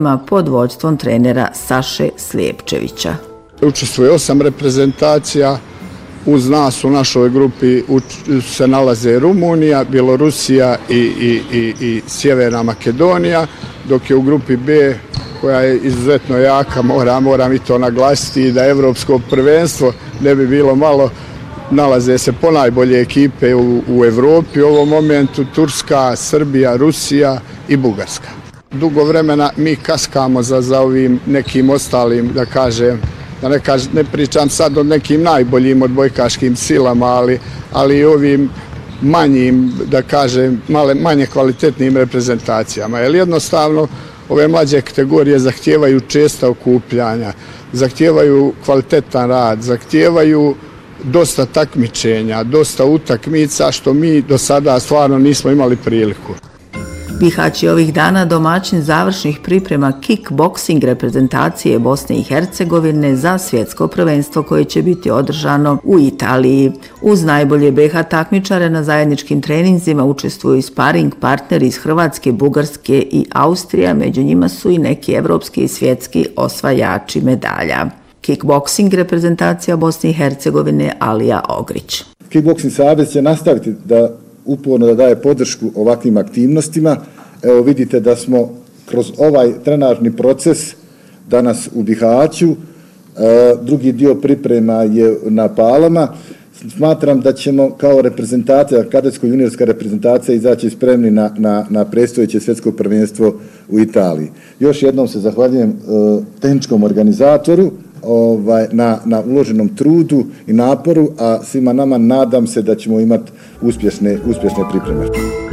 pod vođstvom trenera Saše Slijepčevića. Učestvuje 8 reprezentacija. Uz nas u našoj grupi se nalaze Rumunija, Bjelorusija i Sjeverna Makedonija, dok je u grupi B, koja je izuzetno jaka, moram i to naglasiti, da evropsko prvenstvo ne bi bilo malo, nalaze se ponajbolje ekipe u Evropi u ovom momentu: Turska, Srbija, Rusija i Bugarska. Dugo vremena mi kaskamo za ovim nekim ostalim, da kažem, ne pričam sad o nekim najboljim odbojkaškim silama, ali i ovim manjim, da kažem, manje kvalitetnim reprezentacijama. Jer jednostavno ove mlađe kategorije zahtijevaju česta okupljanja, zahtijevaju kvalitetan rad, zahtijevaju dosta takmičenja, dosta utakmica, što mi do sada stvarno nismo imali priliku. Bihać je ovih dana domaćin završnih priprema kickboksing reprezentacije Bosne i Hercegovine za svjetsko prvenstvo koje će biti održano u Italiji. Uz najbolje BiH takmičare na zajedničkim treninzima učestvuju i sparing partneri iz Hrvatske, Bugarske i Austrije, među njima su i neki evropski i svjetski osvajači medalja. Kickboksing reprezentacija Bosne i Hercegovine Alija Ogrić. Kickboksing savez će nastaviti da uporno daje podršku ovakvim aktivnostima. Evo vidite da smo kroz ovaj trenažni proces danas u Bihaću, drugi dio priprema je na Palama. Smatram da ćemo kao reprezentacija, kadetsko-juniorska reprezentacija, izaći spremni na predstojeće svjetsko prvenstvo u Italiji. Još jednom se zahvaljujem tehničkom organizatoru na uloženom trudu i naporu, a svima nama nadam se da ćemo imati uspješne pripreme.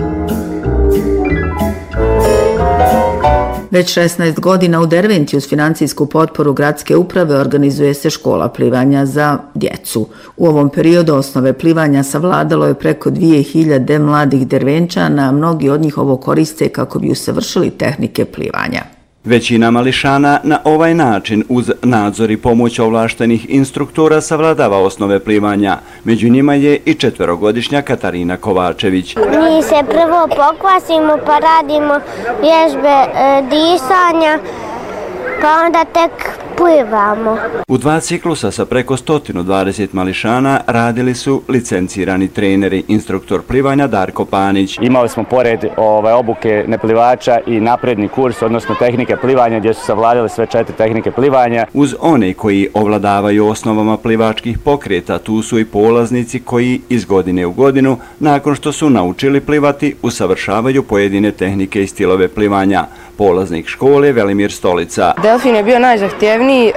Već 16 godina u Derventi uz financijsku potporu gradske uprave organizuje se škola plivanja za djecu. U ovom periodu osnove plivanja savladalo je preko 2000 mladih Dervenčana, a mnogi od njih ovo koriste kako bi usavršili tehnike plivanja. Većina mališana na ovaj način uz nadzor i pomoć ovlaštenih instruktora savladava osnove plivanja. Među njima je i 4-godišnja Katarina Kovačević. Mi se prvo pokvasimo pa radimo vježbe disanja, pa onda tek plivamo. U 2 ciklusa sa preko 120 mališana radili su licencirani treneri, instruktor plivanja Darko Panić. Imali smo pored obuke neplivača i napredni kurs, odnosno tehnike plivanja, gdje su savladali sve 4 tehnike plivanja. Uz one koji ovladavaju osnovama plivačkih pokreta, tu su i polaznici koji iz godine u godinu, nakon što su naučili plivati, usavršavaju pojedine tehnike i stilove plivanja. Polaznik škole Velimir Stolica. Delfin je bio najzahtjevniji,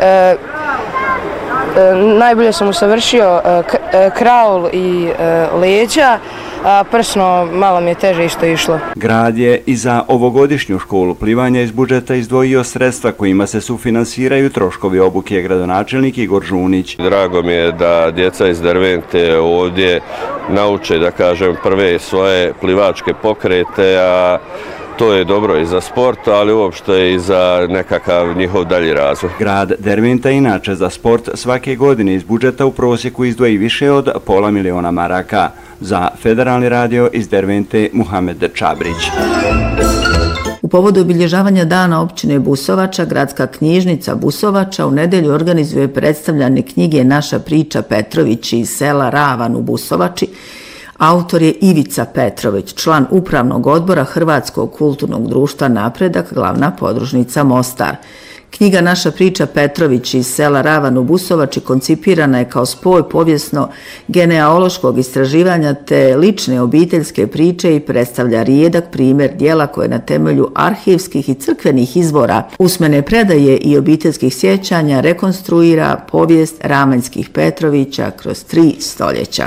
najbolje sam usavršio kraul i leđa, a prsno malo mi je teže isto išlo. Grad je i za ovogodišnju školu plivanja iz budžeta izdvojio sredstva kojima se sufinansiraju troškovi obuke, gradonačelnik Igor Žunić. Drago mi je da djeca iz Dervente ovdje nauče, da kažem, prve svoje plivačke pokrete, a to je dobro i za sport, ali uopšte i za nekakav njihov dalji razvoj. Grad Derventa inače za sport svake godine iz budžeta u prosjeku izdvoji više od $500.000 maraka. Za Federalni radio iz Dervente Muhamed Čabrić. U povodu obilježavanja dana općine Busovača, gradska knjižnica Busovača u nedjelju organizuje predstavljanje knjige Naša priča Petrović iz sela Ravan u Busovači. Autor je Ivica Petrović, član upravnog odbora Hrvatskog kulturnog društva Napredak, glavna podružnica Mostar. Knjiga Naša priča Petrović iz sela Ravan u Busovači koncipirana je kao spoj povijesno-genealoškog istraživanja te lične obiteljske priče i predstavlja rijedak primjer djela koje na temelju arhivskih i crkvenih izvora, usmene predaje i obiteljskih sjećanja rekonstruira povijest Ravanjskih Petrovića kroz 3 stoljeća.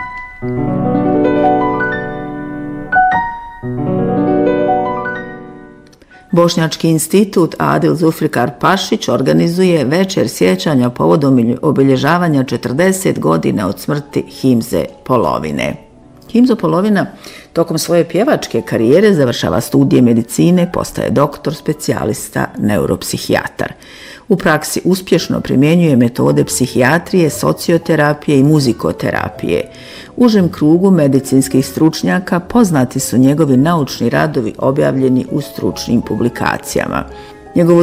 Bošnjački institut Adil Zulfikar Pašić organizuje večer sjećanja povodom obilježavanja 40 godina od smrti Himze Polovine. Himzo Polovina tokom svoje pjevačke karijere završava studije medicine, postaje doktor, specijalista, neuropsihijatar. U praksi uspješno primjenjuje metode psihijatrije, socioterapije i muzikoterapije. Užem krugu medicinskih stručnjaka poznati su njegovi naučni radovi objavljeni u stručnim publikacijama. Njegovo